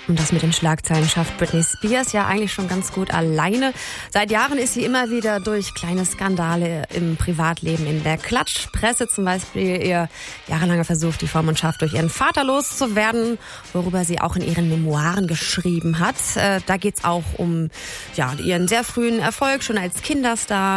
Und das mit den Schlagzeilen schafft Britney Spears ja eigentlich schon ganz gut alleine. Seit Jahren ist sie immer wieder durch kleine Skandale im Privatleben in der Klatschpresse, zum Beispiel ihr jahrelanger Versuch, die Vormundschaft durch ihren Vater loszuwerden, worüber sie auch in ihren Memoiren geschrieben hat. Da geht's auch um ihren sehr frühen Erfolg schon als Kinderstar.